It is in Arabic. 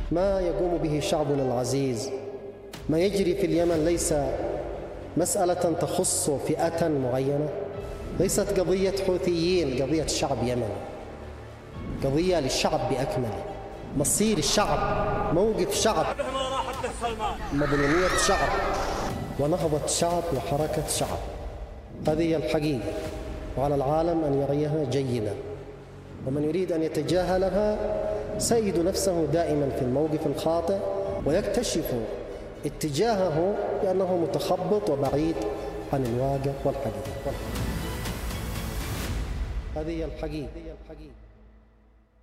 ما يقوم به شعبنا العزيز، ما يجري في اليمن ليس مسألة تخص فئة معينة، ليست قضية حوثيين، قضية شعب يمني، قضية للشعب بأكمله، مصير الشعب، موقف شعب، مظلومية شعب ونهضة شعب وحركة شعب. هذه هي الحقيقة، وعلى العالم أن يريها جيدا، ومن يريد أن يتجاهلها سيجد نفسه دائما في الموقف الخاطئ ويكتشف اتجاهه بأنه متخبط وبعيد عن الواقع والحقيقة. هذه هي الحقيقة.